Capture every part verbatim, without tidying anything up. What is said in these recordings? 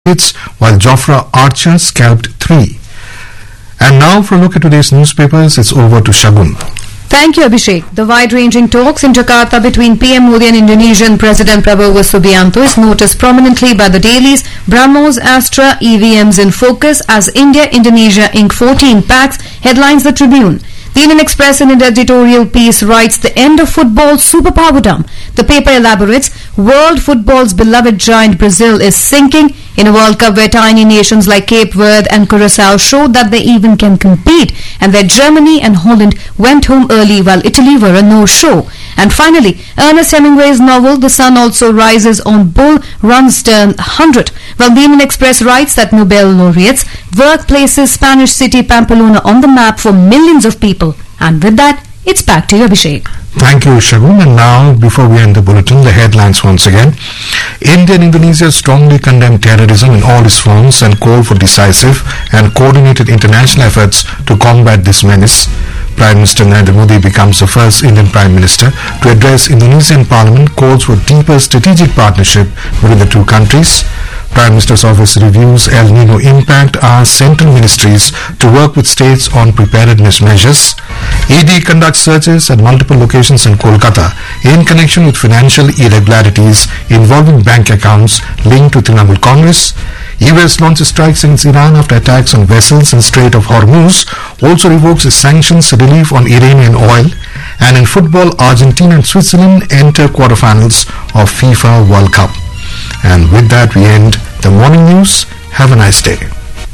hits, while Jofra Archer scalped three. And now for a look at today's newspapers, it's over to Shagun. Thank you, Abhishek. The wide-ranging talks in Jakarta between P M Modi and Indonesian President Prabowo Subianto is noticed prominently by the dailies. BrahMos, Astra, E V Ms in focus as India-Indonesia ink fourteen packs, headlines the Tribune. The Indian Express in an editorial piece writes, the end of football superpowerdom. The paper elaborates, world football's beloved giant Brazil is sinking in a World Cup where tiny nations like Cape Verde and Curacao showed that they even can compete, and where Germany and Holland went home early while Italy were a no-show. And finally, Ernest Hemingway's novel The Sun Also Rises on Bull Run's turn one hundred. Well, the Indian Express writes that Nobel laureates work places Spanish city Pamplona on the map for millions of people. And with that, it's back to you, Abhishek. Thank you, Shagun. And now, before we end the bulletin, the headlines once again. India and Indonesia strongly condemn terrorism in all its forms and call for decisive and coordinated international efforts to combat this menace. Prime Minister Narendra Modi becomes the first Indian Prime Minister to address Indonesian Parliament, calls for deeper strategic partnership between the two countries. Prime Minister's office reviews El Nino impact, asks central ministries to work with states on preparedness measures. E D conducts searches at multiple locations in Kolkata in connection with financial irregularities involving bank accounts linked to Trinamool Congress. U S launches strikes against Iran after attacks on vessels in Strait of Hormuz, also revokes its sanctions relief on Iranian oil. And in football, Argentina and Switzerland enter quarterfinals of FIFA World Cup. And with that, we end the morning news. Have a nice day.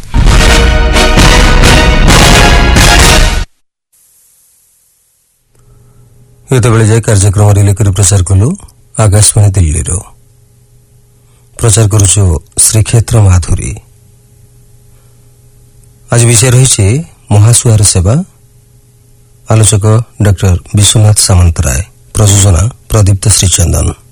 युद्धबेले कार्यक्रम रिलेकरी प्रचार कलु आकाशवाणी दिल्ली रो प्रचार करुछु श्रीक्षेत्र माधुरी। आज विषय रही महासुआर सेवा। आलोचक doctor Vishwanath Samantaray, प्रयोजना प्रदीप्त श्रीचंदन।